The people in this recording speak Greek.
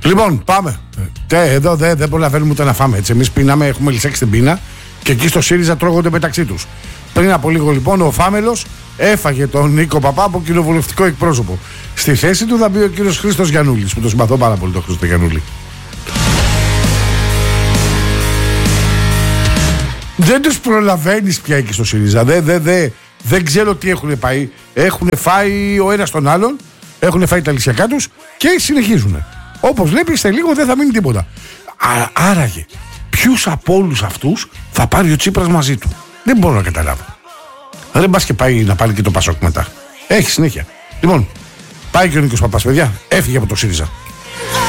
Λοιπόν, πάμε. Εδώ δεν προλαβαίνουμε ούτε να φάμε. Εμείς πίναμε, έχουμε λυσάξει την πείνα και εκεί στο ΣΥΡΙΖΑ τρώγονται μεταξύ τους. Πριν από λίγο λοιπόν ο Φάμελος έφαγε τον Νίκο Παπά από κοινοβουλευτικό εκπρόσωπο. Στη θέση του θα μπει ο κύριος Χρήστος Γιαννούλης, που το συμπαθώ πάρα πολύ τον Χρήστο Γιαννούλη. Δεν τους προλαβαίνεις πια εκεί στο ΣΥΡΙΖΑ. Δεν ξέρω τι έχουν πάει. Έχουν φάει ο ένας τον άλλον, έχουν φάει τα λυσιακά τους και συνεχίζουν. Όπως βλέπεις, σε λίγο δεν θα μείνει τίποτα. Άραγε, ποιους από όλους αυτούς θα πάρει ο Τσίπρας μαζί του? Δεν μπορώ να καταλάβω. Δεν πας και πάει να πάρει και το Πασόκ μετά. Έχει συνέχεια. Λοιπόν, πάει και ο Νίκος Παπάς, παιδιά. Έφυγε από το ΣΥΡΙΖΑ.